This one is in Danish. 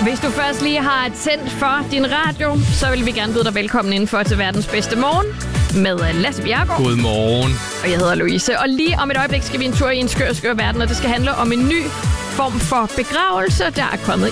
Hvis du først lige har tændt for din radio, så vil vi gerne byde dig velkommen indenfor til verdens bedste morgen med Lasse Bjerregaard. Godmorgen. Og jeg hedder Louise. Og lige om et øjeblik skal vi en tur i en skør verden, og det skal handle om en ny form for begravelse, der er kommet